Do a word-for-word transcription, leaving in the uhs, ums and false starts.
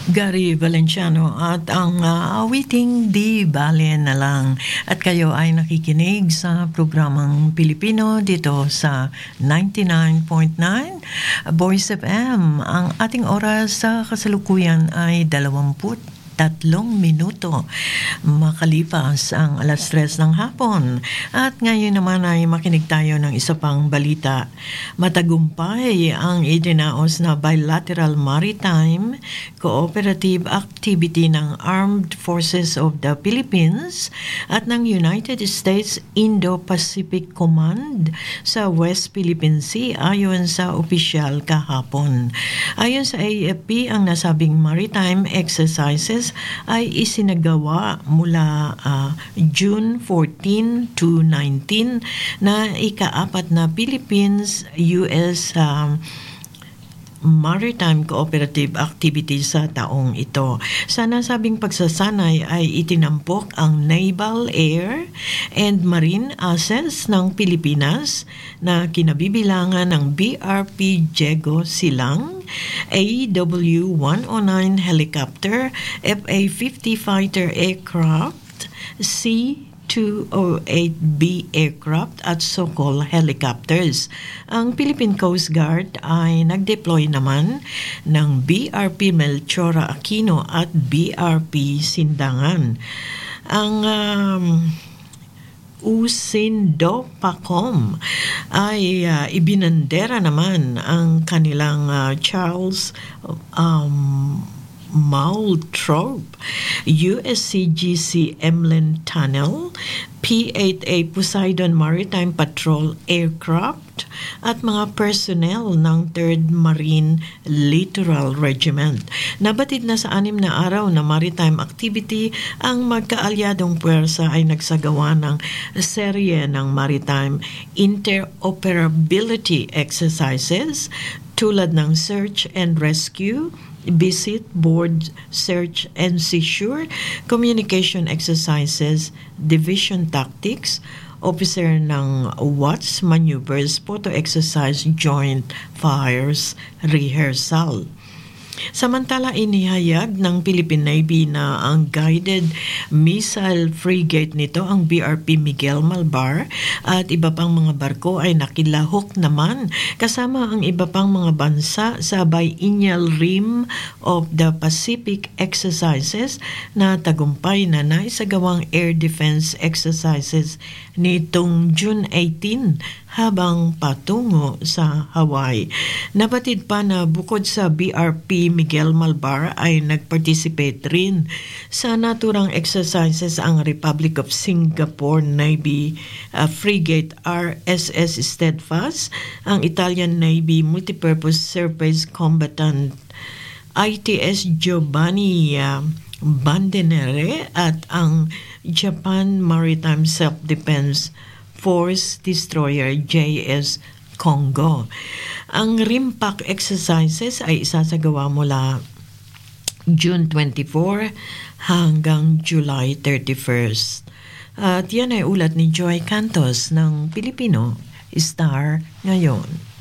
Gary Valenciano at ang uh, awiting Di Bale na lang. At kayo ay nakikinig sa programang Pilipino dito sa ninety-nine point nine Voice F M. Ang ating oras sa kasalukuyan ay dalawamput tatlong minuto makalipas ang alas tres ng hapon. At ngayon naman ay makinig tayo ng isa pang balita. Matagumpay ang idinaos na bilateral maritime cooperative activity ng Armed Forces of the Philippines at ng United States Indo-Pacific Command sa West Philippine Sea ayon sa opisyal kahapon. Ayon sa A F P, ang nasabing maritime exercises ay isinagawa mula uh, June fourteen to nineteen na ikaapat na Philippines-U S um, Maritime Cooperative Activity sa taong ito. Sa nasabing pagsasanay ay itinampok ang naval, air, and marine assets ng Pilipinas na kinabibilangan ng B R P Diego Silang, A W one oh nine helicopter, F A fifty fighter aircraft, C two oh eight B aircraft at Sokol helicopters. Ang Philippine Coast Guard ay nag-deploy naman ng B R P Melchora Aquino at B R P Sindangan. Ang um, Usindopacom ay uh, ibinandera naman ang kanilang uh, Charles um, Maltrop, U S C G C Emlyn Tunnel, P eight A Poseidon Maritime Patrol Aircraft at mga personnel ng third Marine Littoral Regiment. Nabatid na sa anim na araw na maritime activity, ang magkaalyadong puwersa ay nagsagawa ng serye ng maritime interoperability exercises tulad ng search and rescue, visit, board, search and seizure, communication exercises, division tactics, officer ng watch maneuvers, photo exercise, joint fires, rehearsal. Samantala, inihayag ng Philippine Navy na ang guided missile frigate nito, ang B R P Miguel Malvar, at iba pang mga barko ay nakilahok naman kasama ang iba pang mga bansa sa Biennial Rim of the Pacific exercises na tagumpay na naisagawang air defense exercises nitong June eighteenth habang patungo sa Hawaii. Nabatid pa na bukod sa B R P Miguel Malvar ay nag-participate rin sa naturang exercises ang Republic of Singapore Navy uh, frigate R S S Steadfast, ang Italian Navy Multipurpose Surface Combatant I T S Giovanni uh, Bandenere at ang Japan Maritime Self-Defense Force Destroyer J S Congo. Ang RIMPAC exercises ay isasagawa mula June twenty-fourth hanggang July thirty-first. At yan ay ulat ni Joy Cantos ng Pilipino Star ngayon.